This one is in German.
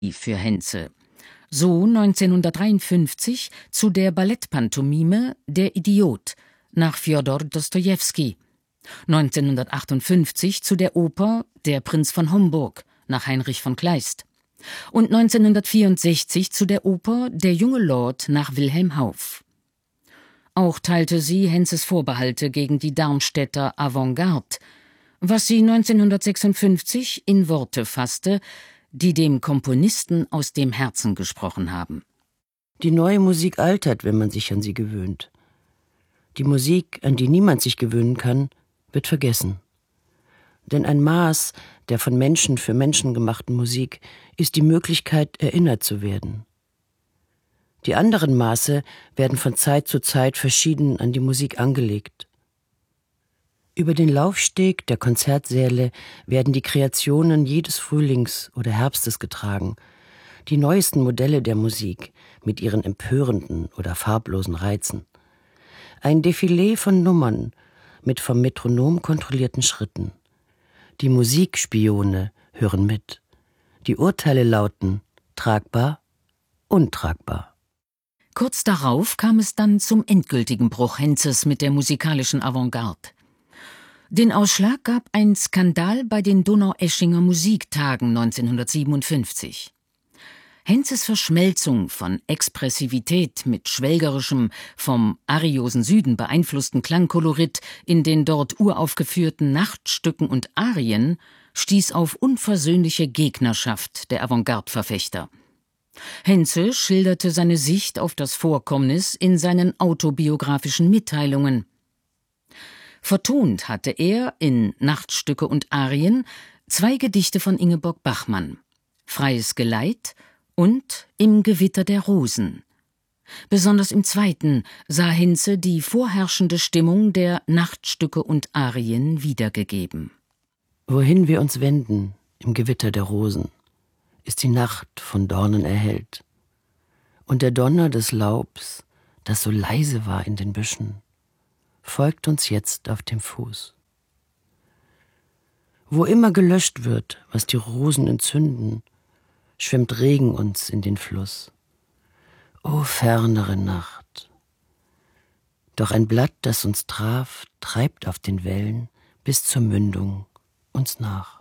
für Henze. So 1953 zu der Ballettpantomime Der Idiot nach Fjodor Dostojewski, 1958 zu der Oper Der Prinz von Homburg nach Heinrich von Kleist und 1964 zu der Oper Der junge Lord nach Wilhelm Hauff. Auch teilte sie Henzes Vorbehalte gegen die Darmstädter Avantgarde, was sie 1956 in Worte fasste, die dem Komponisten aus dem Herzen gesprochen haben. Die neue Musik altert, wenn man sich an sie gewöhnt. Die Musik, an die niemand sich gewöhnen kann, wird vergessen. Denn ein Maß der von Menschen für Menschen gemachten Musik ist die Möglichkeit, erinnert zu werden. Die anderen Maße werden von Zeit zu Zeit verschieden an die Musik angelegt. Über den Laufsteg der Konzertsäle werden die Kreationen jedes Frühlings oder Herbstes getragen, die neuesten Modelle der Musik mit ihren empörenden oder farblosen Reizen. Ein Defilé von Nummern mit vom Metronom kontrollierten Schritten. Die Musikspione hören mit. Die Urteile lauten tragbar, untragbar. Kurz darauf kam es dann zum endgültigen Bruch Henzes mit der musikalischen Avantgarde. Den Ausschlag gab ein Skandal bei den Donaueschinger Musiktagen 1957. Henzes Verschmelzung von Expressivität mit schwelgerischem, vom ariosen Süden beeinflussten Klangkolorit in den dort uraufgeführten Nachtstücken und Arien stieß auf unversöhnliche Gegnerschaft der Avantgarde-Verfechter. Henze schilderte seine Sicht auf das Vorkommnis in seinen autobiografischen Mitteilungen. Vertont hatte er in Nachtstücke und Arien 2 Gedichte von Ingeborg Bachmann, Freies Geleit und Im Gewitter der Rosen. Besonders im zweiten sah Henze die vorherrschende Stimmung der Nachtstücke und Arien wiedergegeben. Wohin wir uns wenden, im Gewitter der Rosen, ist die Nacht von Dornen erhellt. Und der Donner des Laubs, das so leise war in den Büschen, folgt uns jetzt auf dem Fuß. Wo immer gelöscht wird, was die Rosen entzünden, schwimmt Regen uns in den Fluss. O fernere Nacht! Doch ein Blatt, das uns traf, treibt auf den Wellen bis zur Mündung uns nach.